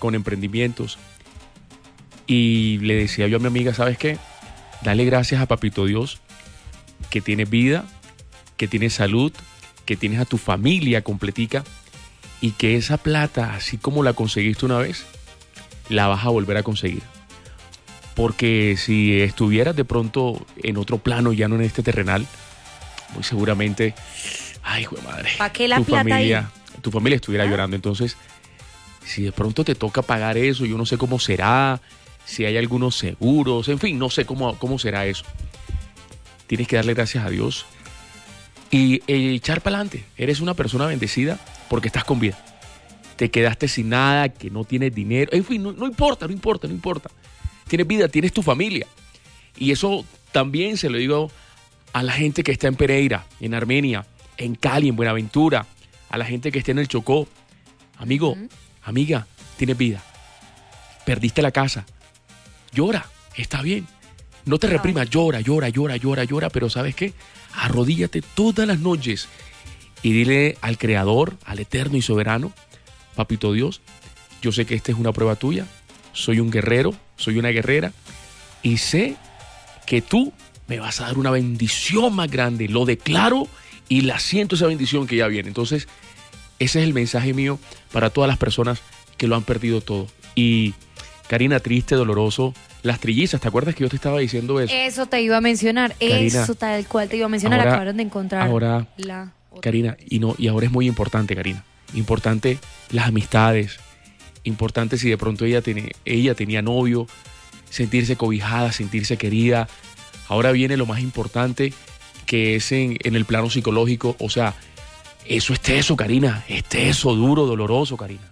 con emprendimientos. Y le decía yo a mi amiga, ¿sabes qué? Dale gracias a Papito Dios que tienes vida, que tienes salud, que tienes a tu familia completica y que esa plata, así como la conseguiste una vez, la vas a volver a conseguir. Porque si estuvieras de pronto en otro plano, ya no en este terrenal, muy seguramente, ay, hijo de madre, ¿para qué la plata ahí? Tu familia estuviera llorando. Entonces, si de pronto te toca pagar eso, yo no sé cómo será, si hay algunos seguros, en fin, no sé cómo será eso. Tienes que darle gracias a Dios y echar para adelante. Eres una persona bendecida porque estás con vida. Te quedaste sin nada, que no tienes dinero, en fin, no importa. Tienes vida, tienes tu familia. Y eso también se lo digo a la gente que está en Pereira, en Armenia, en Cali, en Buenaventura, a la gente que está en el Chocó. Amigo, amiga, tienes vida. Perdiste la casa. Llora, está bien. No te reprimas, llora, pero ¿sabes qué? Arrodíllate todas las noches y dile al Creador, al Eterno y Soberano, Papito Dios, yo sé que esta es una prueba tuya, soy un guerrero, soy una guerrera y sé que tú me vas a dar una bendición más grande, lo declaro y la siento esa bendición que ya viene. Entonces, ese es el mensaje mío para todas las personas que lo han perdido todo. Y Karina, triste, doloroso, las trillizas, ¿te acuerdas que yo te estaba diciendo eso? Eso te iba a mencionar, Karina, eso tal cual te iba a mencionar, ahora, acabaron de encontrar ahora, la otra. Karina, y ahora es muy importante, Karina, importante las amistades, importante si de pronto ella tenía novio, sentirse cobijada, sentirse querida. Ahora viene lo más importante, que es en el plano psicológico, o sea, eso es teso, Karina, es teso, duro, doloroso, Karina.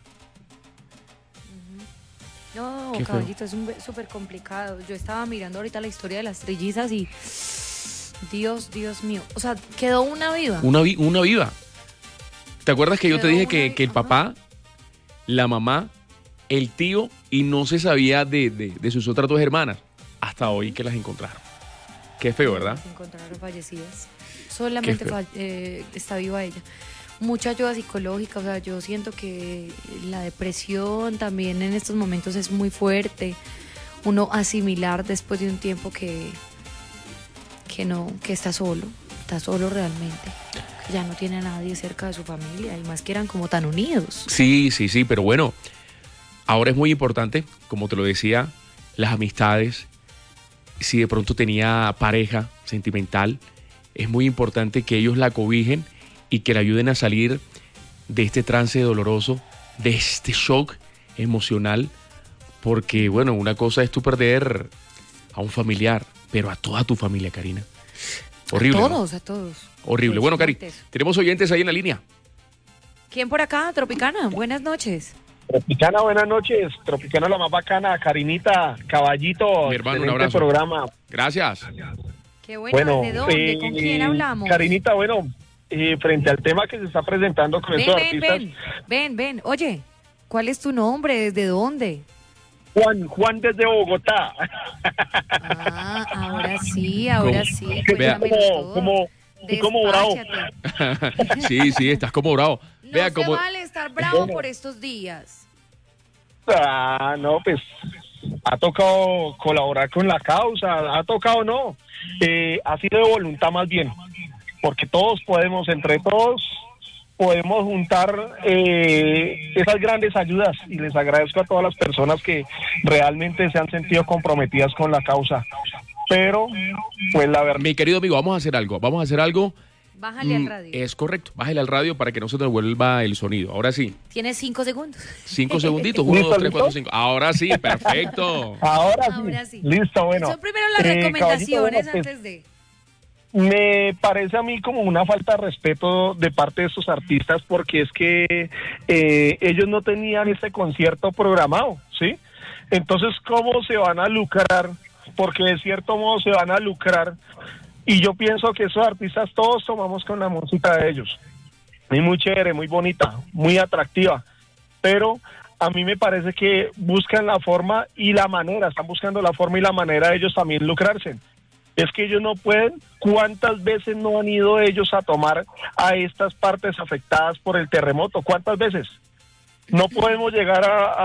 No, Qué caballito, es súper complicado. Yo estaba mirando ahorita la historia de las trillizas y Dios mío, o sea, quedó una viva. Una viva. ¿Te acuerdas que yo te dije que el ajá, papá, la mamá, el tío y no se sabía de sus otras dos hermanas hasta hoy que las encontraron? Qué feo, ¿verdad? Se encontraron fallecidas. Solamente está viva ella. Mucha ayuda psicológica, o sea, yo siento que la depresión también en estos momentos es muy fuerte. Uno asimilar después de un tiempo que está solo realmente. Que ya no tiene a nadie cerca de su familia y más que eran como tan unidos. Sí, pero bueno, ahora es muy importante, como te lo decía, las amistades. Si de pronto tenía pareja sentimental, es muy importante que ellos la cobijen y que la ayuden a salir de este trance doloroso, de este shock emocional, porque bueno, una cosa es tú perder a un familiar, pero a toda tu familia, Karina. Horrible. A todos. Horrible. Bueno, Cari, tenemos oyentes ahí en la línea. ¿Quién por acá? Tropicana, buenas noches. Tropicana, buenas noches. Tropicana, la más bacana. Karinita, caballito, mi hermano, un excelente abrazo. programa. Gracias. Qué bueno, ¿de dónde? ¿Con quién hablamos? Karinita, bueno, frente al tema que se está presentando con estos artistas. Ven. Oye, ¿cuál es tu nombre? ¿Desde dónde? Juan desde Bogotá. Ah, ahora sí. Vea, como bravo. Sí, estás como bravo. No Vea, se como vale estar bravo por estos días. No, pues ha tocado colaborar con la causa, ha tocado no, ha sido de voluntad más bien, porque todos podemos, entre todos, podemos juntar esas grandes ayudas y les agradezco a todas las personas que realmente se han sentido comprometidas con la causa. Pero, pues la verdad... Mi querido amigo, vamos a hacer algo. Bájale al radio. Es correcto, bájale al radio para que no se te vuelva el sonido. Ahora sí. Tienes 5 segundos. 5 segunditos, 1, 2, 3, 4, 5. Ahora sí, perfecto. Ahora sí. Listo, bueno. Son primero las recomendaciones bueno, pues, antes de... Me parece a mí como una falta de respeto de parte de estos artistas porque es que ellos no tenían este concierto programado, ¿sí? Entonces, ¿cómo se van a lucrar? Porque de cierto modo se van a lucrar. Y yo pienso que esos artistas todos tomamos con la música de ellos. Es muy chévere, muy bonita, muy atractiva. Pero a mí me parece que buscan la forma y la manera, están buscando la forma y la manera de ellos también lucrarse. Es que ellos no pueden. ¿Cuántas veces no han ido ellos a tomar a estas partes afectadas por el terremoto? ¿Cuántas veces? No podemos llegar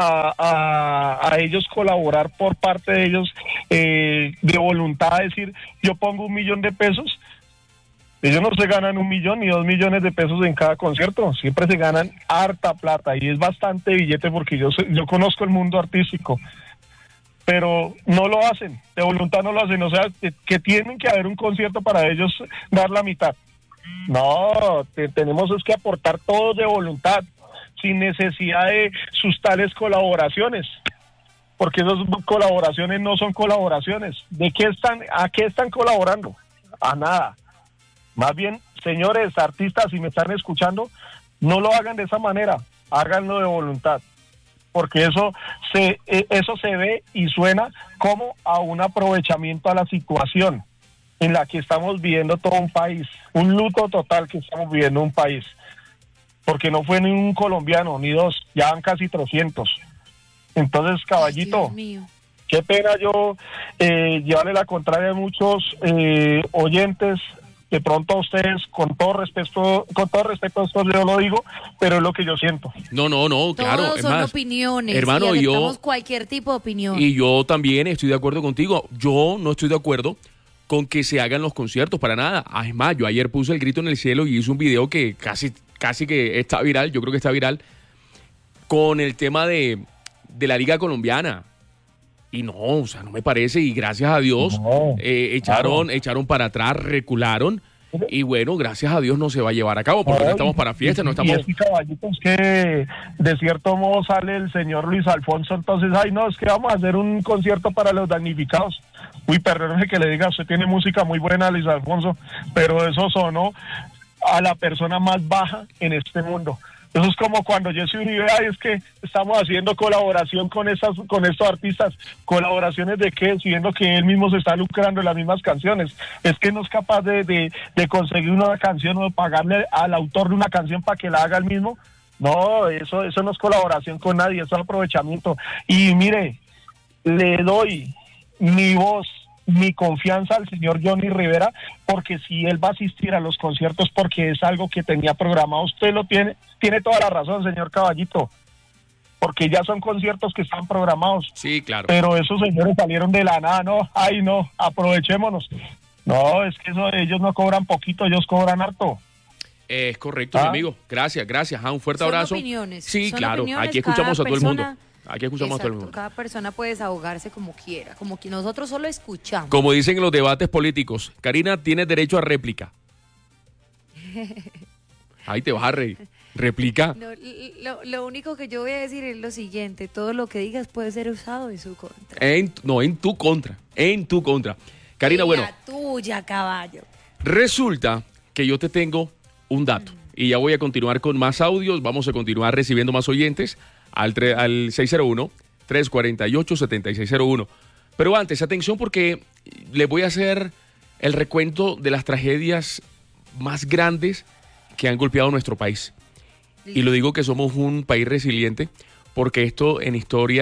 a ellos colaborar por parte de ellos de voluntad, decir, yo pongo 1 millón de pesos. Ellos no se ganan 1 millón ni 2 millones de pesos en cada concierto, siempre se ganan harta plata y es bastante billete porque yo conozco el mundo artístico, pero no lo hacen, de voluntad no lo hacen, o sea, que tienen que haber un concierto para ellos dar la mitad. No, tenemos es que aportar todos de voluntad, sin necesidad de sus tales colaboraciones, porque esas colaboraciones no son colaboraciones. ¿A qué están colaborando? A nada. Más bien, señores artistas, si me están escuchando, no lo hagan de esa manera, háganlo de voluntad, porque eso se ve y suena como a un aprovechamiento a la situación en la que estamos viviendo todo un país, un luto total que estamos viviendo un país, porque no fue ni un colombiano, ni dos, ya van casi 300. Entonces, caballito, qué pena yo llevarle la contraria a muchos oyentes. De pronto a ustedes, con todo respeto, esto yo lo digo, pero es lo que yo siento. No, claro. Todos son opiniones, hermano, y aceptamos cualquier tipo de opinión. Y yo también estoy de acuerdo contigo. Yo no estoy de acuerdo con que se hagan los conciertos, para nada. Es más, yo ayer puse el grito en el cielo y hice un video que casi que está viral, yo creo que está viral, con el tema de la Liga Colombiana. Y no, o sea, no me parece, y gracias a Dios echaron para atrás, recularon, y bueno, gracias a Dios no se va a llevar a cabo, porque no estamos para fiesta, no estamos... Y es caballito, es que de cierto modo sale el señor Luis Alfonso, entonces, no, es que vamos a hacer un concierto para los damnificados. Uy, perdóneme que le diga, usted tiene música muy buena, Luis Alfonso, pero eso sonó a la persona más baja en este mundo. Eso es como cuando Jesse Uribe, es que estamos haciendo colaboración con estos artistas. ¿Colaboraciones de qué? Siendo que él mismo se está lucrando en las mismas canciones. Es que no es capaz de conseguir una canción o de pagarle al autor de una canción para que la haga él mismo. No, eso no es colaboración con nadie, eso es aprovechamiento. Y mire, le doy mi voz, mi confianza al señor Johnny Rivera, porque si él va a asistir a los conciertos porque es algo que tenía programado, usted lo tiene toda la razón, señor Caballito, porque ya son conciertos que están programados. Sí, claro. Pero esos señores salieron de la nada, no, aprovechémonos. No, es que ellos no cobran poquito, ellos cobran harto. Es correcto, mi amigo. Gracias. Un fuerte abrazo. Opiniones. Sí, son claro. opiniones, Aquí escuchamos a todo el mundo. Aquí escuchamos Exacto, a todo el mundo. cada persona puede desahogarse como quiera, como que nosotros solo escuchamos. Como dicen en los debates políticos, Karina, tienes derecho a réplica. Ahí te vas a reír. ¿Réplica? No, lo único que yo voy a decir es lo siguiente: todo lo que digas puede ser usado en su contra. En tu contra. Karina, bueno. La tuya, caballo. Resulta que yo te tengo un dato. Y ya voy a continuar con más audios. Vamos a continuar recibiendo más oyentes al 601-348-7601. Pero antes, atención, porque les voy a hacer el recuento de las tragedias más grandes que han golpeado nuestro país. Y lo digo que somos un país resiliente, porque esto en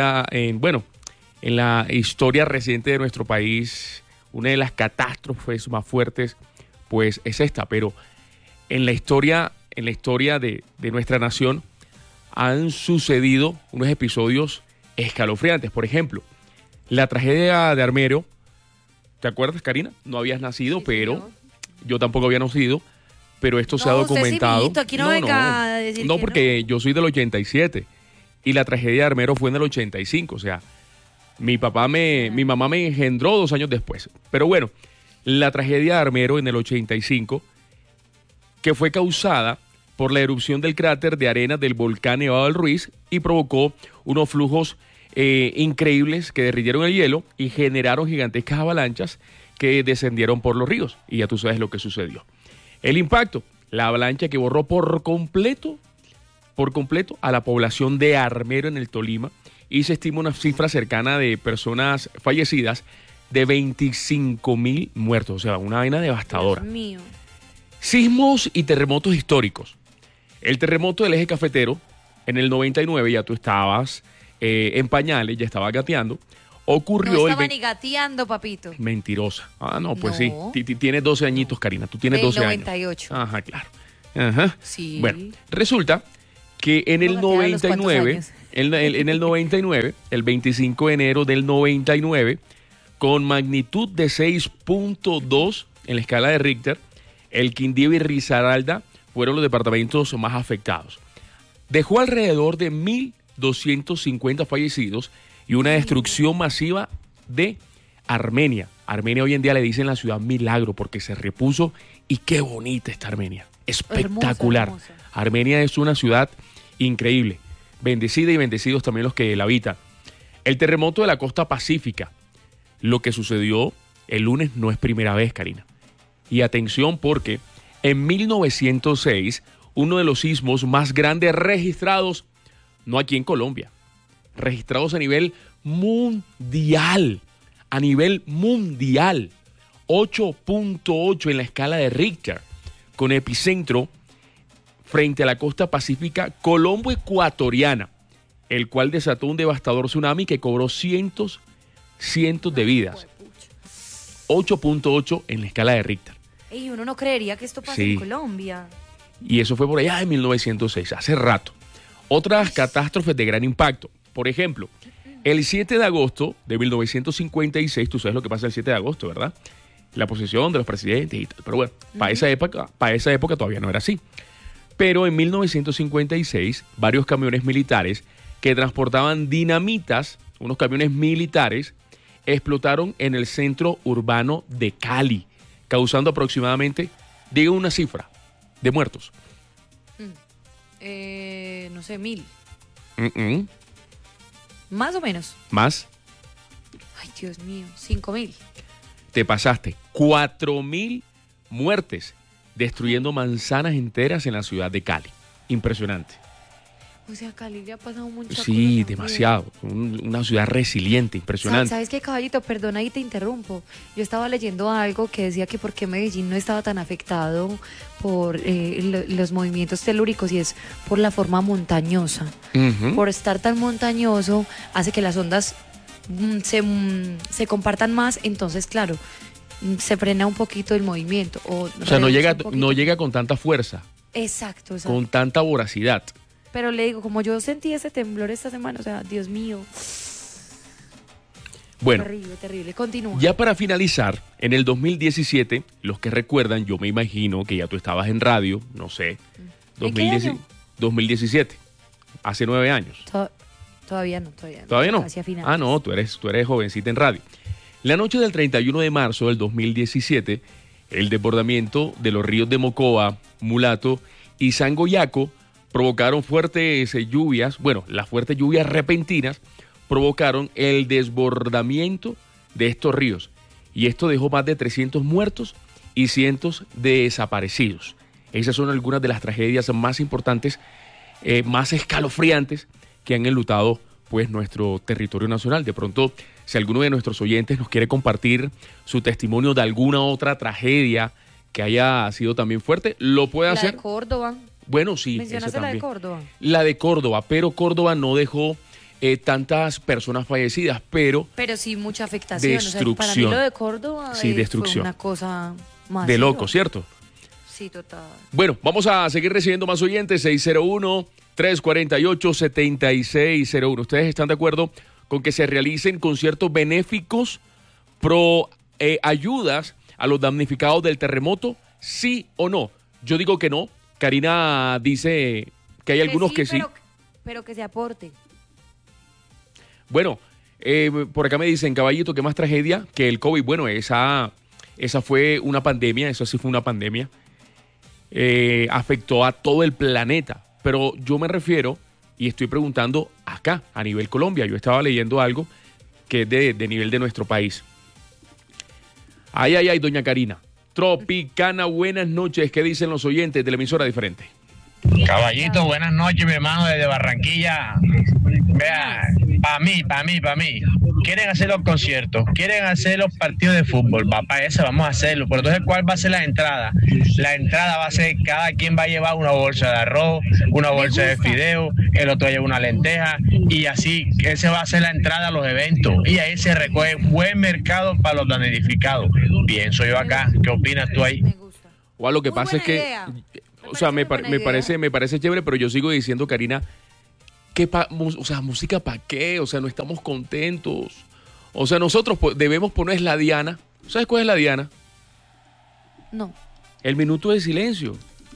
la historia reciente de nuestro país, una de las catástrofes más fuertes, pues es esta. Pero en la historia de nuestra nación han sucedido unos episodios escalofriantes. Por ejemplo, la tragedia de Armero. ¿Te acuerdas, Karina? No habías nacido, sí, pero señor. Yo tampoco había nacido. Pero esto se ha documentado. Usted sí, aquí no venga a decir no, que porque yo soy del 87 y la tragedia de Armero fue en el 85. O sea, mi mamá me engendró 2 años después. Pero bueno, la tragedia de Armero en el 85, que fue causada por la erupción del cráter de arena del volcán Nevado del Ruiz y provocó unos flujos increíbles que derritieron el hielo y generaron gigantescas avalanchas que descendieron por los ríos. Y ya tú sabes lo que sucedió. El impacto, la avalancha que borró por completo a la población de Armero en el Tolima, y se estima una cifra cercana de personas fallecidas de 25,000 muertos. O sea, una vaina devastadora. Dios mío. Sismos y terremotos históricos. El terremoto del Eje Cafetero, en el 99, ya tú estabas en pañales, ya estabas gateando. Ocurrió no estaba ni gateando, papito. Mentirosa. No, pues no. Sí. Tienes 12 añitos, Karina. Tú tienes 12 98. años. Ajá, claro. Ajá. Sí. Bueno, resulta que en el Uno que queda a los 99, cuantos en el 99, el 25 de enero del 99, con magnitud de 6.2 en la escala de Richter, el Quindío y Risaralda fueron los departamentos más afectados. Dejó alrededor de 1.250 fallecidos y una destrucción masiva de Armenia. Armenia hoy en día le dicen la ciudad milagro porque se repuso, y qué bonita está Armenia. Espectacular. Hermosa, hermosa. Armenia es una ciudad increíble, bendecida y bendecidos también los que la habitan. El terremoto de la costa pacífica, lo que sucedió el lunes no es primera vez, Karina. Y atención porque en 1906, uno de los sismos más grandes registrados, no aquí en Colombia, registrados a nivel mundial, 8.8 en la escala de Richter, con epicentro frente a la costa pacífica colombo-ecuatoriana, el cual desató un devastador tsunami que cobró cientos de vidas. 8.8 en la escala de Richter. Y uno no creería que esto pase Sí. en Colombia. Y eso fue por allá en 1906, hace rato. Otras catástrofes de gran impacto. Por ejemplo, el 7 de agosto de 1956, tú sabes lo que pasa el 7 de agosto, ¿verdad? La posesión de los presidentes y tal. Pero bueno, para esa época todavía no era así. Pero en 1956, varios camiones militares que transportaban dinamitas, unos camiones militares, explotaron en el centro urbano de Cali, causando aproximadamente, diga una cifra, de muertos. No sé, 1.000. Más o menos. Más, Ay, Dios mío, 5.000. te pasaste. 4.000 muertes, destruyendo manzanas enteras en la ciudad de Cali. Impresionante. O sea, Cali le ha pasado mucho. Sí, demasiado. Una ciudad resiliente, impresionante. ¿Sabes qué, caballito? Perdona y te interrumpo. Yo estaba leyendo algo que decía que por qué Medellín no estaba tan afectado por los movimientos telúricos, y es por la forma montañosa. Ujú. Por estar tan montañoso hace que las ondas se compartan más, entonces claro, se frena un poquito el movimiento. O sea, no reduce un poquito. llega con tanta fuerza, Exacto. con tanta voracidad. Pero le digo, como yo sentí ese temblor esta semana, o sea, Dios mío. Bueno, Terrible, terrible. Continúa. ya para finalizar, en el 2017, los que recuerdan, yo me imagino que ya tú estabas en radio, no sé, ¿En qué año? 2017, hace 9 años. Todavía no. ¿Todavía no? Hacia finales. Ah, no, tú eres jovencita en radio. La noche del 31 de marzo del 2017, el desbordamiento de los ríos de Mocoa, Mulato y Sangoyaco provocaron fuertes lluvias. Bueno, las fuertes lluvias repentinas provocaron el desbordamiento de estos ríos. Y esto dejó más de 300 muertos y cientos de desaparecidos. Esas son algunas de las tragedias más importantes, más escalofriantes que han enlutado pues nuestro territorio nacional. De pronto, si alguno de nuestros oyentes nos quiere compartir su testimonio de alguna otra tragedia que haya sido también fuerte, lo puede La hacer. de Córdoba. Bueno, sí, esa ¿Mencionaste la de también. Córdoba? La de Córdoba, pero Córdoba no dejó tantas personas fallecidas, pero Pero sí mucha afectación. O sea, para mí Destrucción. lo de Córdoba Sí, destrucción. fue una cosa más. de loco, ¿cierto? Sí, total. Bueno, vamos a seguir recibiendo más oyentes, 601-348-7601. ¿Ustedes están de acuerdo con que se realicen conciertos benéficos pro ayudas a los damnificados del terremoto? ¿Sí o no? Yo digo que no. Karina dice que hay algunos que sí. Pero que se aporte. Bueno, por acá me dicen, caballito, ¿qué más tragedia que el COVID? Bueno, esa fue una pandemia, eso sí fue una pandemia. Afectó a todo el planeta. Pero yo me refiero, y estoy preguntando acá, a nivel Colombia. Yo estaba leyendo algo que es de nivel de nuestro país. Ay, doña Karina. Tropicana, buenas noches. ¿Qué dicen los oyentes de la emisora diferente? Caballito, buenas noches, mi hermano, desde Barranquilla. Vea, para mí. Quieren hacer los conciertos, quieren hacer los partidos de fútbol, va para eso, vamos a hacerlo. Pero entonces, ¿cuál va a ser la entrada? La entrada va a ser, cada quien va a llevar una bolsa de arroz, una bolsa de fideo, el otro lleva una lenteja, y así, ese va a ser la entrada a los eventos. Y ahí se recoge buen mercado para los damnificados. Pienso yo acá, ¿qué opinas tú ahí? Me gusta. O lo que Muy pasa es buena que idea. o sea, me parece chévere, pero yo sigo diciendo, Karina, o sea, música para qué, o sea, no estamos contentos. O sea, nosotros debemos poner la diana. ¿Sabes cuál es la diana? No. El minuto de silencio.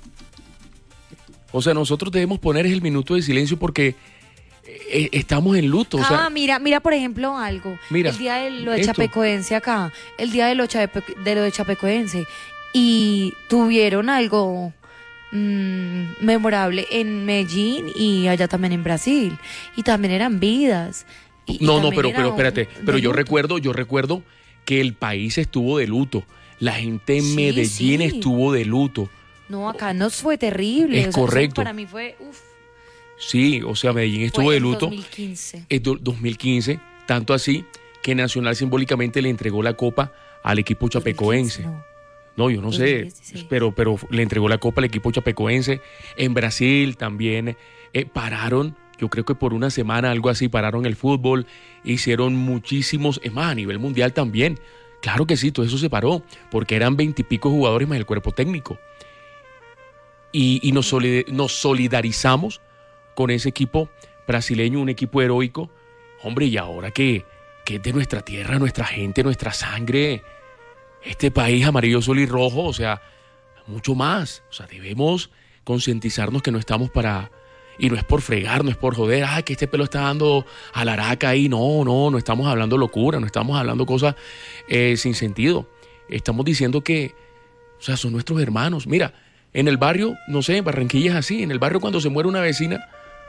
O sea, nosotros debemos poner el minuto de silencio porque estamos en luto. O sea, mira, por ejemplo, algo. Mira, el día de lo de Chapecoense acá, el día de lo de Chapecoense, y tuvieron algo memorable en Medellín y allá también en Brasil. Y también eran vidas. No, pero espérate. Pero yo recuerdo que el país estuvo de luto. La gente en Medellín estuvo de luto. No, acá nos fue terrible. Es correcto. Para mí fue, Sí, o sea, Medellín estuvo de luto. 2015. 2015, tanto así que Nacional simbólicamente le entregó la copa al equipo chapecoense. 2015, no, yo no 2016. sé, pero le entregó la copa al equipo chapecoense. En Brasil también pararon, yo creo que por una semana, algo así, pararon el fútbol, hicieron muchísimos, es más, a nivel mundial también. Claro que sí, todo eso se paró, porque eran 20 y pico jugadores más el cuerpo técnico. Y nos solidarizamos con ese equipo brasileño, un equipo heroico. Hombre, y ahora que es de nuestra tierra, nuestra gente, nuestra sangre, este país amarillo, azul y rojo, o sea, mucho más. O sea, debemos concientizarnos que no estamos para... Y no es por fregar, no es por joder, que este pelo está dando a la araca ahí. No estamos hablando locura, no estamos hablando cosas sin sentido. Estamos diciendo que, o sea, son nuestros hermanos. Mira, en el barrio, no sé, en Barranquilla es así, en el barrio cuando se muere una vecina,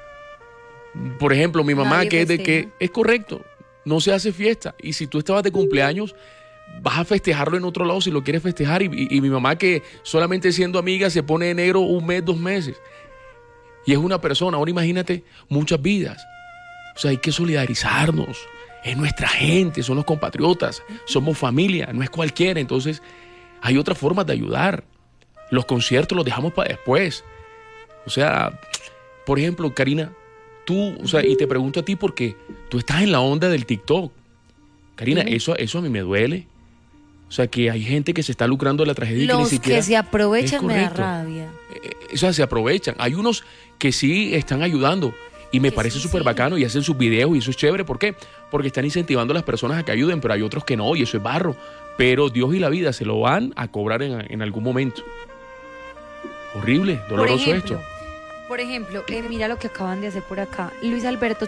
por ejemplo, mi mamá, Nadie que es de festeja. que es correcto, no se hace fiesta. Y si tú estabas de cumpleaños, vas a festejarlo en otro lado si lo quieres festejar. Y mi mamá, que solamente siendo amiga se pone de negro 1 mes, 2 meses. Y es una persona, ahora imagínate, muchas vidas. O sea, hay que solidarizarnos. Es nuestra gente, son los compatriotas, somos familia, no es cualquiera. Entonces, hay otras formas de ayudar. Los conciertos los dejamos para después. O sea, por ejemplo, Karina, tú, o sea, y te pregunto a ti porque tú estás en la onda del TikTok. Karina, eso a mí me duele. O sea, que hay gente que se está lucrando de la tragedia y que ni Los siquiera... que se aprovechan Es me da correcto. rabia. O sea, se aprovechan. Hay unos que sí están ayudando y me Que parece sí, súper sí. bacano y hacen sus videos y eso es chévere. ¿Por qué? Porque están incentivando a las personas a que ayuden, pero hay otros que no y eso es barro. Pero Dios y la vida se lo van a cobrar en algún momento. Horrible, doloroso esto. Por ejemplo, mira lo que acaban de hacer por acá. Luis Alberto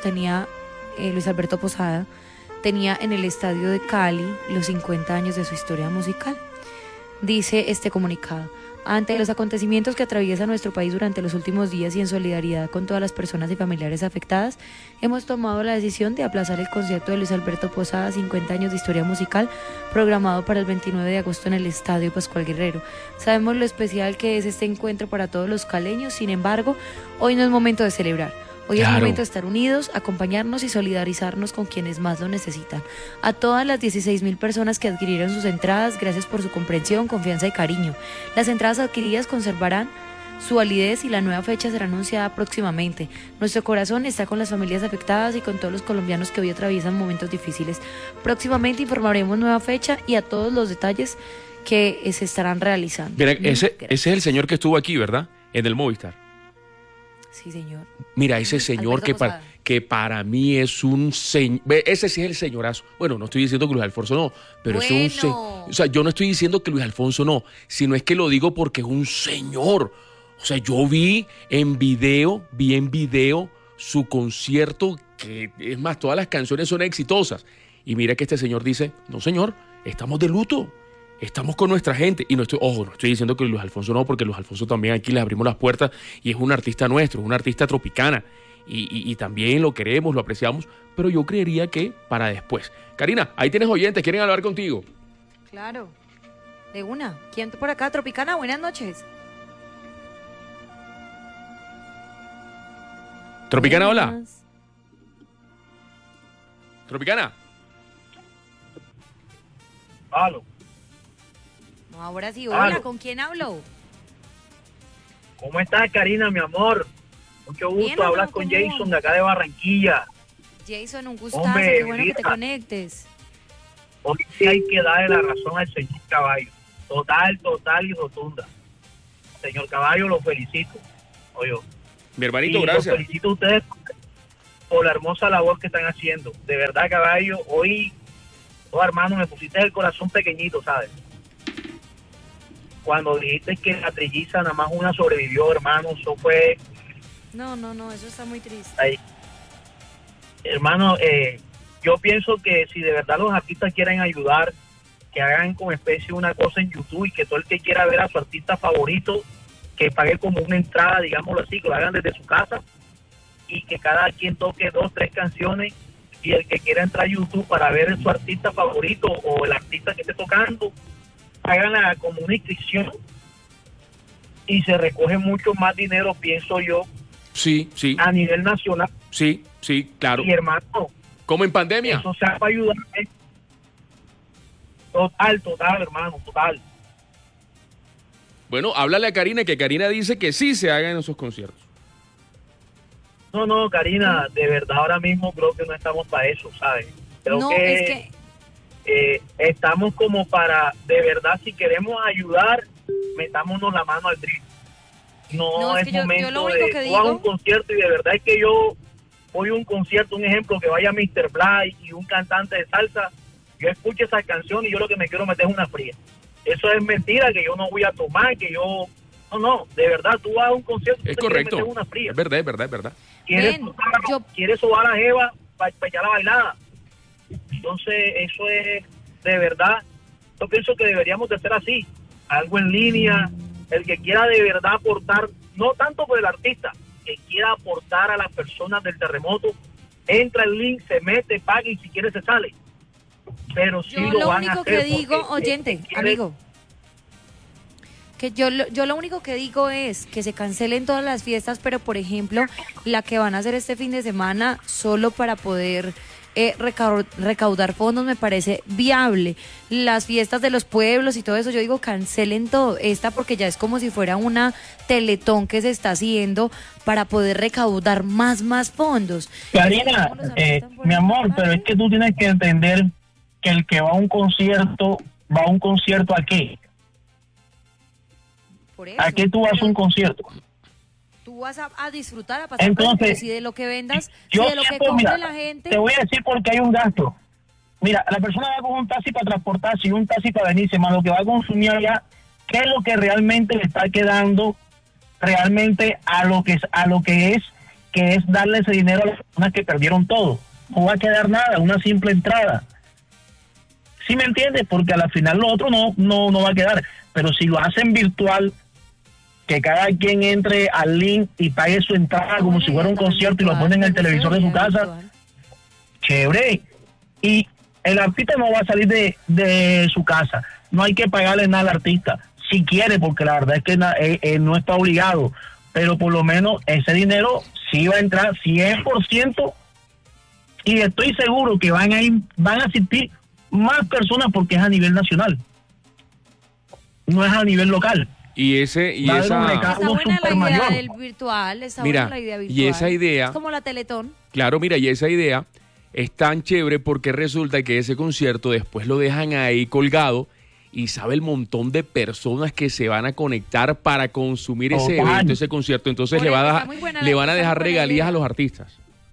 Posada tenía en el estadio de Cali los 50 años de su historia musical. Dice este comunicado: ante los acontecimientos que atraviesa nuestro país durante los últimos días y en solidaridad con todas las personas y familiares afectadas, hemos tomado la decisión de aplazar el concierto de Luis Alberto Posada, 50 años de historia musical, programado para el 29 de agosto en el Estadio Pascual Guerrero. Sabemos lo especial que es este encuentro para todos los caleños, sin embargo, hoy no es momento de celebrar. Hoy Claro. es momento de estar unidos, acompañarnos y solidarizarnos con quienes más lo necesitan. A todas las 16.000 personas que adquirieron sus entradas, gracias por su comprensión, confianza y cariño. Las entradas adquiridas conservarán su validez y la nueva fecha será anunciada próximamente. Nuestro corazón está con las familias afectadas y con todos los colombianos que hoy atraviesan momentos difíciles. Próximamente informaremos nueva fecha y a todos los detalles que se estarán realizando. Mira, ese Gracias. es el señor que estuvo aquí, ¿verdad? En el Movistar. Sí, señor. Mira, ese señor Alberto Posada. que para mí es un señor. Ese sí es el señorazo. Bueno, no estoy diciendo que Luis Alfonso no, pero es un Bueno. O sea, yo no estoy diciendo que Luis Alfonso no, sino es que lo digo porque es un señor. O sea, yo vi en video su concierto, que es más, todas las canciones son exitosas. Y mira que este señor dice: no, señor, estamos de luto. Estamos con nuestra gente. Y no estoy diciendo que Luis Alfonso no, porque Luis Alfonso también aquí le abrimos las puertas y es un artista nuestro, es un artista tropicana. Y también lo queremos, lo apreciamos, pero yo creería que para después. Karina, ahí tienes oyentes, quieren hablar contigo. Claro. De una. ¿Quién por acá? Tropicana, buenas noches. Tropicana, hola. Buenas. Tropicana. Aló. No, ahora sí, hola, Aló. ¿con quién hablo? ¿Cómo estás, Karina, mi amor? Mucho gusto. Bien, Hablas amor, con ¿cómo Jason de acá de Barranquilla. Jason, un gustazo, Hombre, qué bueno que te mira. conectes. Hoy sí hay que darle la razón al señor Caballo. Total y rotunda. señor Caballo, lo felicito. Oye, Mi hermanito, y gracias. los felicito a ustedes por la hermosa labor que están haciendo. De verdad, Caballo, hoy, hermano, me pusiste el corazón pequeñito, ¿sabes? Cuando dijiste que la trilliza nada más una sobrevivió, hermano, eso fue... No, eso está muy triste. Ahí. Hermano, yo pienso que si de verdad los artistas quieren ayudar, que hagan como especie una cosa en YouTube y que todo el que quiera ver a su artista favorito, que pague como una entrada, digámoslo así, que lo hagan desde su casa y que cada quien toque 2, 3 canciones y el que quiera entrar a YouTube para ver a su artista favorito o el artista que esté tocando, hagan como una inscripción y se recoge mucho más dinero, pienso yo, Sí, a nivel nacional. sí, claro. Y hermano, Como en pandemia. eso se va a ayudar. Total, hermano, total. Bueno, háblale a Karina, que Karina dice que sí se hagan esos conciertos. No, Karina, de verdad ahora mismo creo que no estamos para eso, ¿sabes? Creo No, que, es que estamos como para, de verdad, si queremos ayudar, metámonos la mano al drill. No es es que yo momento lo único de que tú vas a digo- un concierto y de verdad es que yo voy a un concierto, un ejemplo, que vaya Mr. Bly y un cantante de salsa, yo escucho esa canción y yo lo que me quiero meter es una fría. Eso es mentira, que yo no voy a tomar, que yo... No, de verdad, tú vas a un concierto y Es tú te quieres correcto. meter una fría. Es verdad, es verdad, es verdad. Quieres, Ven, quieres sobar a Jeva para echar la bailada. Entonces, eso es de verdad. Yo pienso que deberíamos de hacer así. Algo en línea. El que quiera de verdad aportar, no tanto por el artista, que quiera aportar a las personas del terremoto, entra el link, se mete, paga y si quiere se sale. Pero sí yo lo lo van a único hacer que digo, porque oyente, el que quiere- amigo, que yo lo único que digo es que se cancelen todas las fiestas, pero por ejemplo, la que van a hacer este fin de semana solo para poder recaudar fondos me parece viable. Las fiestas de los pueblos y todo eso, yo digo cancelen todo. Esta porque ya es como si fuera una teletón que se está haciendo para poder recaudar más fondos. Karina, mi amor, pero es que tú tienes que entender que el que va a un concierto ¿a qué? Por eso, ¿A qué tú vas a un concierto? tú vas a disfrutar, a pasar. Entonces, pero si de lo que vendas, yo si de lo que siempre, compre mira, la gente. te voy a decir por qué hay un gasto. Mira, la persona va con un taxi para transportarse y un taxi para venirse, más lo que va a consumir allá, ¿qué es lo que realmente le está quedando realmente a lo que es darle ese dinero a las personas que perdieron todo? No va a quedar nada, una simple entrada. ¿Sí me entiendes? Porque a la final lo otro no va a quedar. Pero si lo hacen virtual, que cada quien entre al link y pague su entrada como si fuera un concierto y lo ponen en el televisor de su casa, chévere. Y el artista no va a salir de su casa. No hay que pagarle nada al artista. Si quiere, porque la verdad es que no está obligado. Pero por lo menos ese dinero sí va a entrar 100%. Y estoy seguro que van a asistir más personas porque es a nivel nacional. No es a nivel local. Está buena la idea del virtual, está Mira, buena la idea virtual. y esa idea, es como la Teletón. claro, mira, y esa idea es tan chévere porque resulta que ese concierto después lo dejan ahí colgado y sabe el montón de personas que se van a conectar para consumir ese evento, ese concierto. Entonces le van a dejar regalías a los artistas.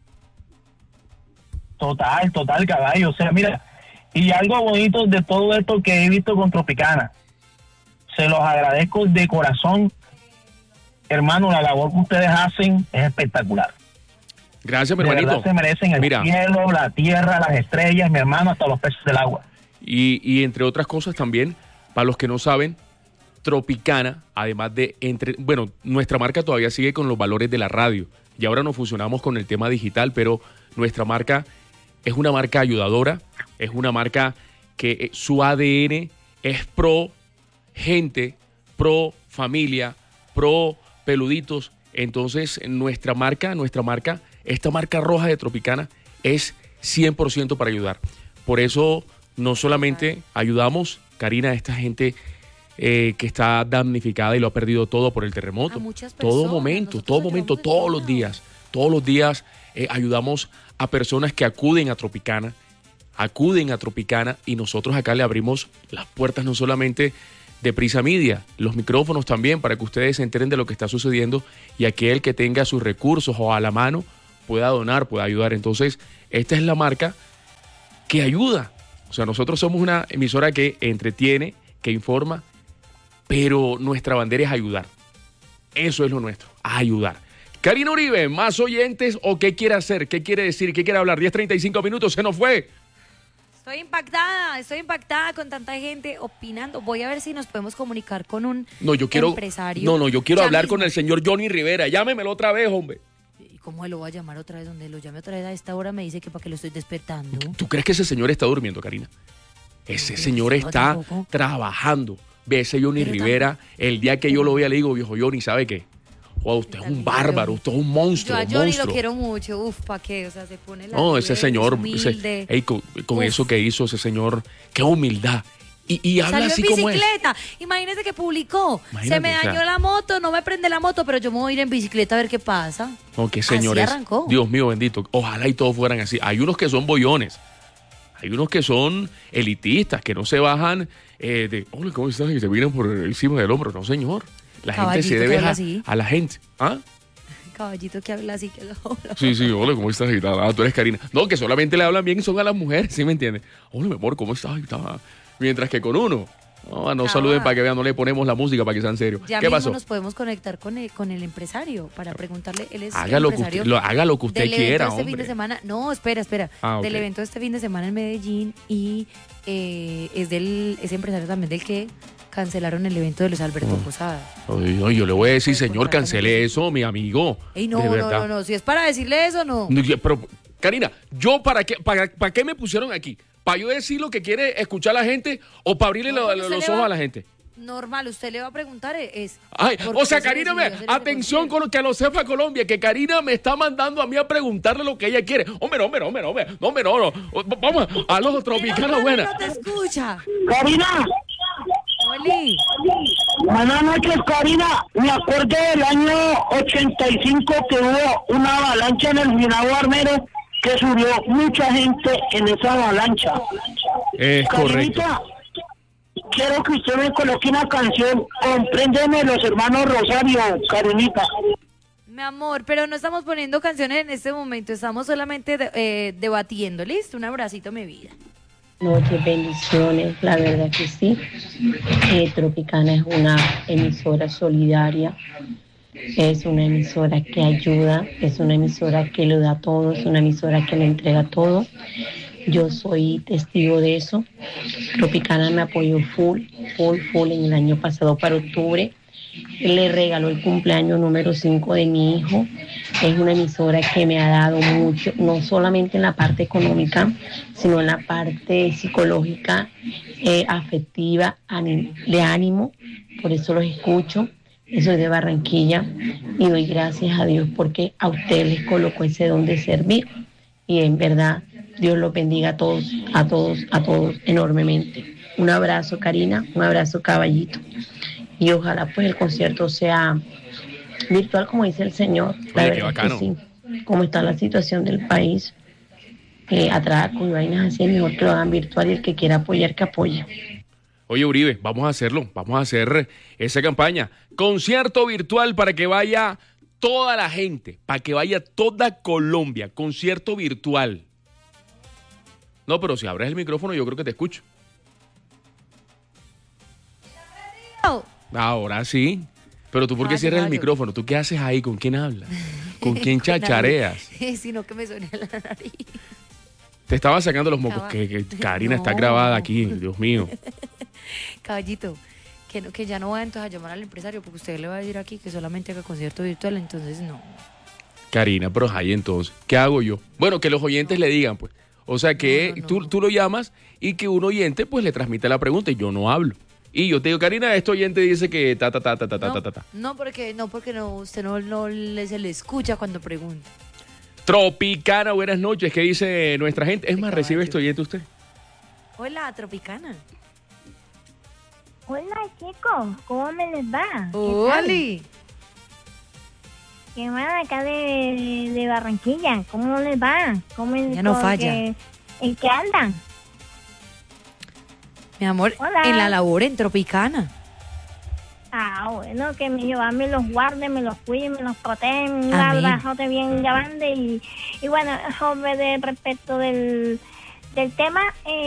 Total, caballo. O sea, mira, y algo bonito de todo esto que he visto con Tropicana, se los agradezco de corazón, hermano. La labor que ustedes hacen es espectacular. Gracias, mi de hermanito. verdad se merecen el cielo, la tierra, las estrellas, mi hermano, hasta los peces del agua. Y entre otras cosas también, para los que no saben, Tropicana, además de nuestra marca todavía sigue con los valores de la radio y ahora nos fusionamos con el tema digital, pero nuestra marca es una marca ayudadora, es una marca que su ADN es pro gente, pro familia, pro peluditos. Entonces nuestra marca, esta marca roja de Tropicana es 100% para ayudar. Por eso no solamente ayudamos, Karina, a esta gente que está damnificada y lo ha perdido todo por el terremoto. Todo momento, todos los días ayudamos a personas que acuden a Tropicana y nosotros acá le abrimos las puertas no solamente de Prisa Media, los micrófonos también para que ustedes se enteren de lo que está sucediendo y aquel que tenga sus recursos o a la mano pueda donar, pueda ayudar. Entonces, esta es la marca que ayuda. O sea, nosotros somos una emisora que entretiene, que informa, pero nuestra bandera es ayudar. Eso es lo nuestro, ayudar. Karina Uribe, ¿más oyentes o qué quiere hacer? ¿Qué quiere decir? ¿Qué quiere hablar? 10:35 minutos, se nos fue. Estoy impactada con tanta gente opinando. Voy a ver si nos podemos comunicar con un empresario. Yo quiero hablar con el señor Johnny Rivera. Llámemelo otra vez, hombre. ¿Y cómo lo voy a llamar otra vez? Donde lo llame otra vez a esta hora me dice que para qué lo estoy despertando. ¿Tú crees que ese señor está durmiendo, Karina? Ese señor está trabajando. Ve, ese Johnny Rivera, el día que yo lo vea le digo, viejo Johnny, ¿sabe qué? Wow, usted es un bárbaro, usted es un monstruo. Yo a Johnny lo quiero mucho, ¿para qué? O sea, se pone la... No, ese señor, con eso que hizo ese señor, qué humildad. Y habla así como es. Salió en bicicleta, imagínese que publicó. Se me dañó la moto, no me prende la moto, pero yo me voy a ir en bicicleta a ver qué pasa. No, qué señores. Dios mío bendito, ojalá y todos fueran así. Hay unos que son bollones, hay unos que son elitistas, que no se bajan hola, ¿cómo estás? Y se miran por encima del hombro. No, señor. La gente se debe a la gente. ¿Ah? Caballito que habla así que lo habla. Sí, hola, ¿cómo estás? Tú eres Karina. No, que solamente le hablan bien son a las mujeres, ¿sí me entiendes? Hola, mi amor, ¿cómo estás? Mientras que con uno, no saluden para que vean, no le ponemos la música para que sean serios. ¿Qué pasó? Nos podemos conectar con el empresario para preguntarle, él es haga lo que usted quiera, este fin de semana. No, espera. Del evento de este fin de semana en Medellín y es empresario también del que cancelaron el evento de Luis Alberto Posada. Yo le voy a decir, señor, cancele eso, mi amigo. No, si es para decirle eso, no. Pero, Karina, ¿yo para qué me pusieron aquí? ¿Para yo decir lo que quiere escuchar la gente o para abrirle los ojos a la gente? Normal, usted le va a preguntar Karina, atención con lo que lo sepa Colombia, que Karina me está mandando a mí a preguntarle lo que ella quiere. Hombre, no. Vamos a los tropicanos buenas. No te escucha. Karina. Oli. Buenas noches, Karina. Me acuerdo del año 85 que hubo una avalancha en el Minado Armero que subió mucha gente en esa avalancha. Es correcto. Quiero que usted me coloque una canción, Compréndeme, los hermanos Rosario, Karinita. Mi amor, pero no estamos poniendo canciones en este momento, estamos solamente debatiendo. ¿Listo? Un abracito, mi vida. Noches, bendiciones, la verdad que sí. Tropicana es una emisora solidaria, es una emisora que ayuda, es una emisora que lo da todo, es una emisora que le entrega todo. Yo soy testigo de eso. Tropicana me apoyó full en el año pasado para octubre. Le regaló el cumpleaños número 5 de mi hijo. Es una emisora que me ha dado mucho, no solamente en la parte económica, sino en la parte psicológica, afectiva, de ánimo. Por eso los escucho. Soy de Barranquilla y doy gracias a Dios porque a ustedes les colocó ese don de servir. Y en verdad, Dios los bendiga a todos enormemente. Un abrazo, Karina, un abrazo, caballito. Y ojalá pues el concierto sea virtual, como dice el Señor. La verdad es que sí. Como está la situación del país, atrás con vainas así, mejor que lo hagan virtual y el que quiera apoyar, que apoye. Oye, Uribe, vamos a hacerlo, vamos a hacer esa campaña. Concierto virtual para que vaya toda la gente, para que vaya toda Colombia. Concierto virtual. No, pero si abres el micrófono yo creo que te escucho. Ahora sí. Pero tú, ¿por qué cierras el micrófono? ¿Tú qué haces ahí? ¿Con quién hablas? ¿Con quién chachareas? Sino que me suena la nariz. Te estaba sacando los mocos. Que Karina está grabada aquí, Dios mío. Caballito, que ya no va entonces a llamar al empresario porque usted le va a decir aquí que solamente haga concierto virtual, entonces no. Karina, pero ahí entonces, ¿qué hago yo? Bueno, que los oyentes le digan, pues. O sea, que tú lo llamas y que un oyente, pues, le transmite la pregunta y yo no hablo. Y yo te digo, Karina, este oyente dice que ta. No, porque usted no se le escucha cuando pregunta. Tropicana, buenas noches, ¿qué dice nuestra gente? Es más, ¿recibe este oyente usted? Hola, Tropicana. Hola, chicos, ¿cómo me les va? Hola. ¿Qué más acá de Barranquilla? ¿Cómo les va? Ya no falla. ¿En qué andan? Mi amor, hola. En la labor en Tropicana. Bueno, que mi Jehová me los guarde, me los cuide, me los protege, un abrazote bien grande y bueno, sobre respecto del tema,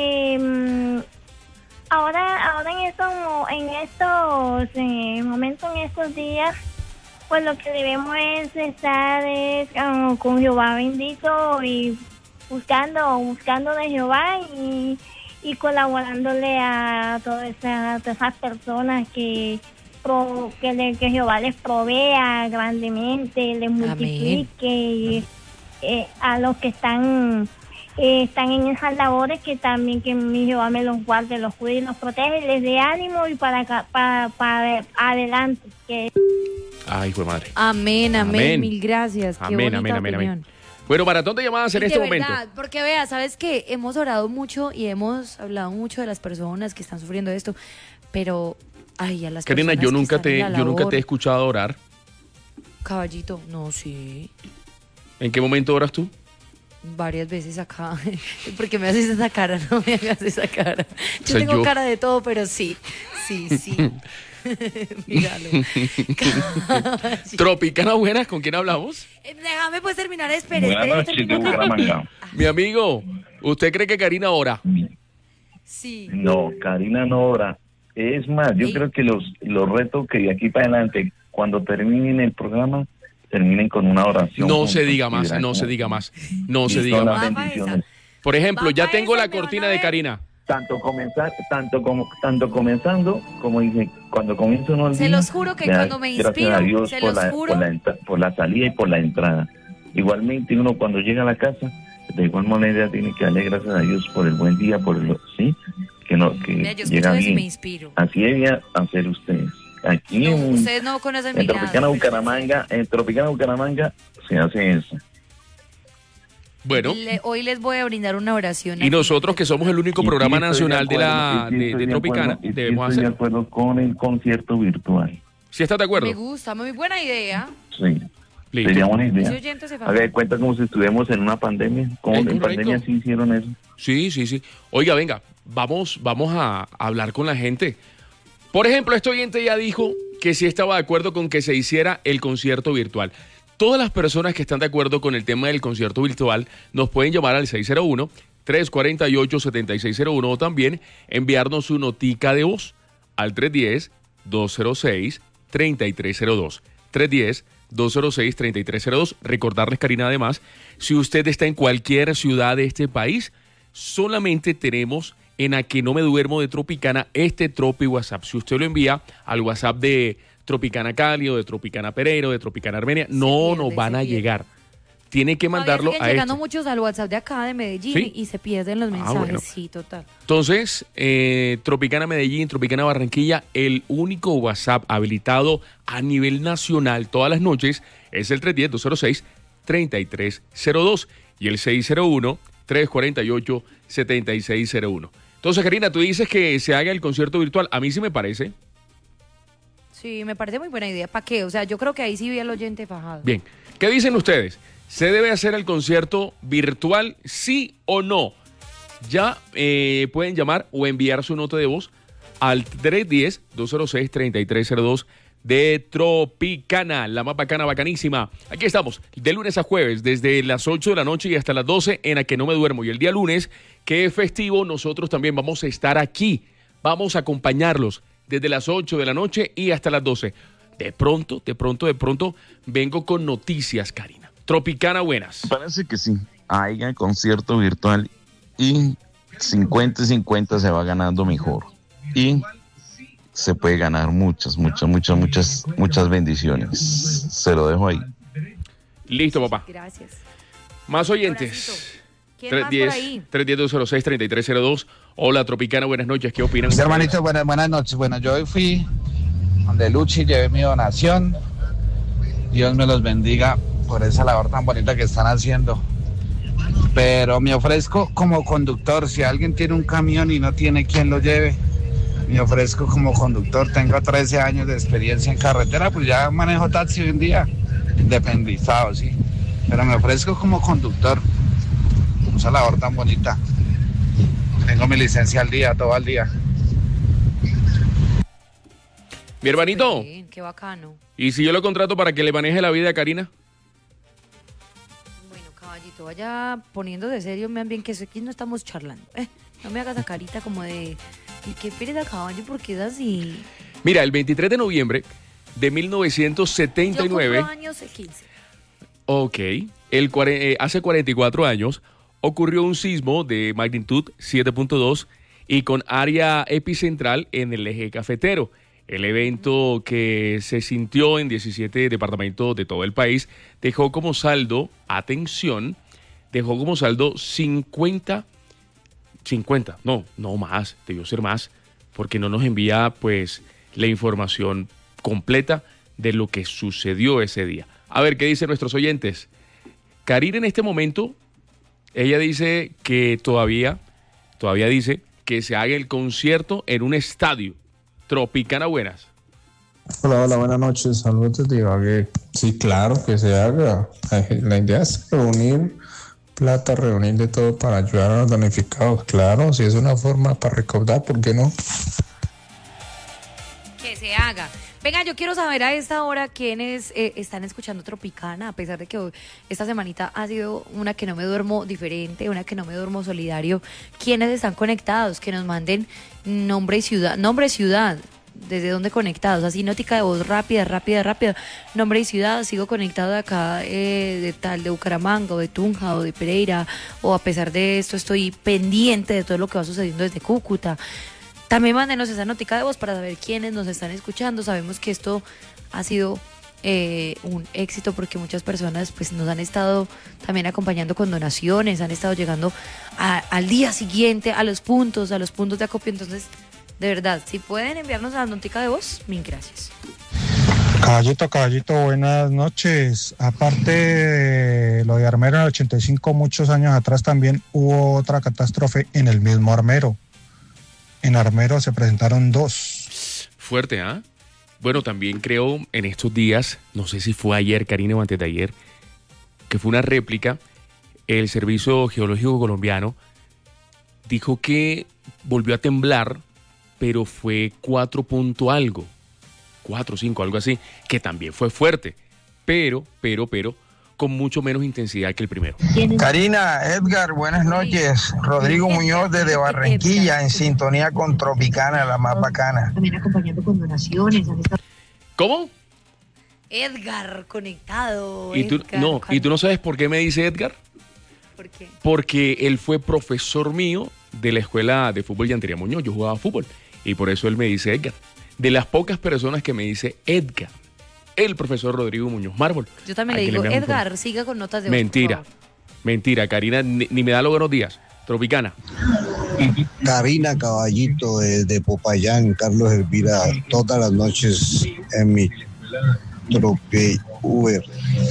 ahora en estos momentos, en estos días, pues lo que debemos es estar con Jehová bendito y buscando de Jehová y colaborándole a todas esas personas que Jehová les provea grandemente, les multiplique a los que están en esas labores, que también que mi Jehová me los guarde, los cuide y los protege, les dé ánimo y para adelante. Ay, fue madre. Amén. Mil gracias. Amén. Bueno, maratón de llamadas en este momento. Porque vea, sabes que hemos orado mucho y hemos hablado mucho de las personas que están sufriendo esto, pero ay, a las Karina, personas yo nunca te he escuchado orar. Caballito, no, sí. ¿En qué momento oras tú? Varias veces acá. ¿Por qué me haces esa cara? No me hagas esa cara. Yo tengo cara de todo, pero sí. Míralo. Tropicana Buenas, ¿con quién hablamos? Déjame pues terminar, espere. Buenas noches, de Bucaramanga. Mi amigo, ¿usted cree que Karina ora? Sí. No, Karina no ora. Es más, yo creo que los retos que de aquí para adelante, cuando terminen el programa, terminen con una oración. No se diga más. Por ejemplo, ya tengo la cortina de Karina. Tanto comenzando, como dice, cuando comienza uno el día, se los juro que cuando me inspiro, gracias a Dios se los juro, por la salida y por la entrada. Igualmente uno cuando llega a la casa, de igual manera tiene que darle gracias a Dios por el buen día, Mira, yo llega bien. Me inspiro. Así debía hacer ustedes. Aquí ustedes no conocen mi en Tropicana Bucaramanga se hace eso. Bueno, hoy les voy a brindar una oración. Y nosotros, que somos el único programa nacional de Tropicana, debemos hacer. Estoy de acuerdo con el concierto virtual. ¿Sí estás de acuerdo? Me gusta, muy buena idea. Sí. Listo. Sería buena idea. Haga de cuenta como si estuviéramos en una pandemia. ¿Cómo en pandemia sí hicieron eso? Sí. Oiga, venga, vamos a hablar con la gente. Por ejemplo, este oyente ya dijo que sí estaba de acuerdo con que se hiciera el concierto virtual. Todas las personas que están de acuerdo con el tema del concierto virtual nos pueden llamar al 601-348-7601 o también enviarnos su notica de voz al 310-206-3302. 310-206-3302. Recordarles, Karina, además, si usted está en cualquier ciudad de este país, solamente tenemos en A Que No Me Duermo de Tropicana este Tropi WhatsApp. Si usted lo envía al WhatsApp de Tropicana Cali o de Tropicana Pereira o de Tropicana Armenia, no nos van a llegar. Tiene que mandarlo a llegando muchos al WhatsApp de acá de Medellín, ¿sí? Y se pierden los mensajes, bueno. Sí, total. Entonces, Tropicana Medellín, Tropicana Barranquilla, el único WhatsApp habilitado a nivel nacional todas las noches es el 310-206-3302 y el 601-348-7601. Entonces, Karina, tú dices que se haga el concierto virtual. A mí sí me parece. Sí, me parece muy buena idea. ¿Para qué? O sea, yo creo que ahí sí vi al oyente fajado. Bien. ¿Qué dicen ustedes? ¿Se debe hacer el concierto virtual, sí o no? Ya pueden llamar o enviar su nota de voz al 310-206-3302 de Tropicana, la más bacana, bacanísima. Aquí estamos, de lunes a jueves, desde las 8 de la noche y hasta las 12 en A Que No Me Duermo. Y el día lunes, que es festivo, nosotros también vamos a estar aquí. Vamos a acompañarlos desde las 8 de la noche y hasta las 12. De pronto, vengo con noticias, Karina. Tropicana Buenas. Parece que sí. Haya concierto virtual y 50-50 se va ganando mejor. Y se puede ganar muchas bendiciones. Se lo dejo ahí. Listo, papá. Gracias. Más oyentes. ¿Quién más por ahí? 310-206-3302. Hola, Tropicana, buenas noches. ¿Qué opinan? Hermanito, buenas noches. Bueno, yo hoy fui donde Luchi, llevé mi donación. Dios me los bendiga por esa labor tan bonita que están haciendo. Pero me ofrezco como conductor. Si alguien tiene un camión y no tiene quien lo lleve, me ofrezco como conductor. Tengo 13 años de experiencia en carretera, pues ya manejo taxi hoy en día, independizado, sí. Pero me ofrezco como conductor. Esa labor tan bonita. Tengo mi licencia al día, todo al día. Mi hermanito. Bien, qué bacano. ¿Y si yo lo contrato para que le maneje la vida a Karina? Bueno, caballito, vaya poniendo de serio, vean bien que aquí no estamos charlando. No me hagas esa carita como de... ¿Y qué pereza, caballo? ¿Por qué es así? Mira, el 23 de noviembre de 1979... Yo cumplo años el 15. Ok. Hace 44 años ocurrió un sismo de magnitud 7.2 y con área epicentral en el eje cafetero. El evento, que se sintió en 17 departamentos de todo el país, dejó como saldo, atención, 50, no más, debió ser más, porque no nos envía pues la información completa de lo que sucedió ese día. A ver, ¿qué dicen nuestros oyentes? Karina en este momento, ella dice que todavía dice que se haga el concierto en un estadio. Tropicana, buenas. Hola, buenas noches, saludos de Ibagué. Sí, claro, que se haga. La idea es reunir plata, reunir de todo para ayudar a los damnificados. Claro, si es una forma para recaudar, ¿por qué no? Que se haga. Venga, yo quiero saber a esta hora quiénes están escuchando Tropicana, a pesar de que hoy, esta semanita ha sido una que no me duermo diferente, una que no me duermo solidario. ¿Quiénes están conectados? Que nos manden nombre y ciudad, desde dónde conectados, así nótica de voz rápida, nombre y ciudad. Sigo conectado de acá, de Bucaramanga, o de Tunja, o de Pereira, o a pesar de esto estoy pendiente de todo lo que va sucediendo desde Cúcuta. También mándenos esa notica de voz para saber quiénes nos están escuchando. Sabemos que esto ha sido un éxito porque muchas personas pues nos han estado también acompañando con donaciones, han estado llegando al día siguiente a los puntos de acopio. Entonces, de verdad, si pueden enviarnos la notica de voz, mil gracias. Caballito, buenas noches. Aparte de lo de Armero en el 85, muchos años atrás también hubo otra catástrofe en el mismo Armero. En Armero se presentaron 2. Fuerte, ¿ah? Bueno, también creo en estos días, no sé si fue ayer, Karina, o antes de ayer, que fue una réplica, el Servicio Geológico Colombiano dijo que volvió a temblar, pero fue 4 punto algo, 4, 5, algo así, que también fue fuerte, pero, con mucho menos intensidad que el primero. Karina, Edgar, buenas noches. Rodrigo Muñoz desde Barranquilla, en sintonía con Tropicana, la más bacana. También acompañando con donaciones. ¿Cómo? Edgar, conectado. ¿Y tú no sabes por qué me dice Edgar? ¿Por qué? Porque él fue profesor mío de la escuela de fútbol Yantería Muñoz. Yo jugaba fútbol y por eso él me dice Edgar. De las pocas personas que me dice Edgar, el profesor Rodrigo Muñoz Mármol. Yo también le digo, Edgar, siga con notas de voz. Mentira, Karina, ni me da los buenos días. Tropicana. Karina, caballito, de Popayán, Carlos Elvira, todas las noches en mi Trope Uber.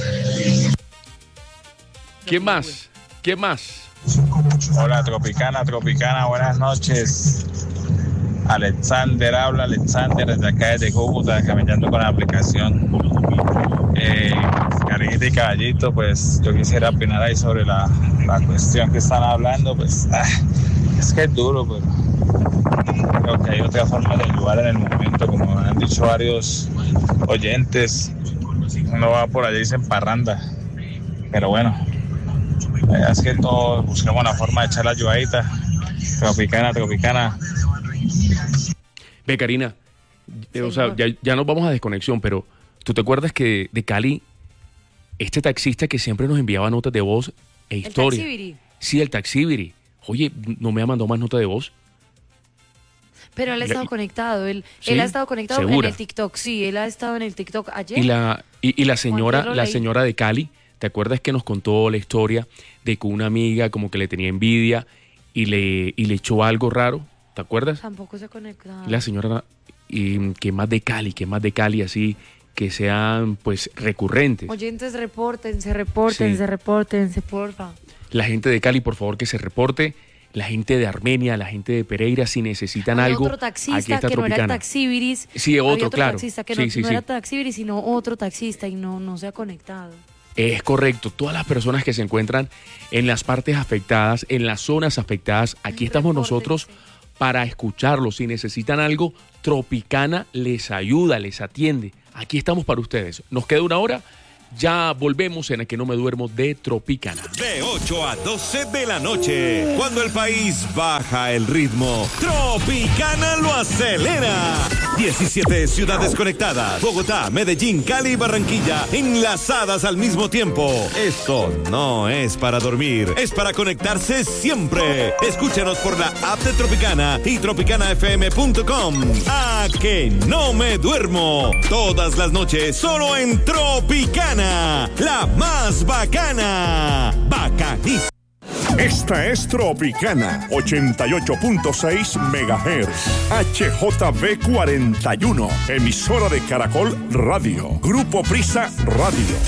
¿Quién más? Hola, Tropicana, buenas noches. Alexander habla, desde acá desde Cúcuta, caminando con la aplicación. Karinita y Caballito, pues yo quisiera opinar ahí sobre la cuestión que están hablando, pues es que es duro, pero creo que hay otra forma de ayudar en el momento, como han dicho varios oyentes. Uno va por allá y dicen parranda, pero bueno, es que todos busquemos una forma de echar la ayudadita. Tropicana. Ve, Karina, o sea, ya nos vamos a desconexión, pero ¿tú te acuerdas que de Cali, este taxista que siempre nos enviaba notas de voz e historia? ¿El Taxibiri? Sí, el Taxibiri. Oye, ¿no me ha mandado más notas de voz? Pero él ha estado conectado, él ha estado conectado en el TikTok, sí, él ha estado en el TikTok ayer. Y la señora de Cali, ¿te acuerdas que nos contó la historia de que una amiga como que le tenía envidia y le echó algo raro? ¿Te acuerdas? Tampoco se ha conectado. La señora, y que más de Cali, así, que sean pues recurrentes. Oyentes, repórtense, porfa. La gente de Cali, por favor, que se reporte. La gente de Armenia, la gente de Pereira, si necesitan algo. Otro taxista aquí está que Tropicana. No era el Taxibiris. Sí, otro, claro. Taxista que no era Taxibiris, sino otro taxista y no se ha conectado. Es correcto. Todas las personas que se encuentran en las partes afectadas, en las zonas afectadas, aquí estamos nosotros para escucharlos. Si necesitan algo, Tropicana les ayuda, les atiende. Aquí estamos para ustedes. Nos queda 1 hora. Ya volvemos en el que no me duermo de Tropicana. De 8 a 12 de la noche, cuando el país baja el ritmo, Tropicana lo acelera. 17 ciudades conectadas: Bogotá, Medellín, Cali y Barranquilla, enlazadas al mismo tiempo. Esto no es para dormir, es para conectarse siempre. Escúchanos por la app de Tropicana y tropicanafm.com. A que no me duermo, todas las noches solo en Tropicana, la más bacana. Bacanísima. Esta es Tropicana 88.6 MHz, HJB 41, emisora de Caracol Radio, Grupo Prisa Radio.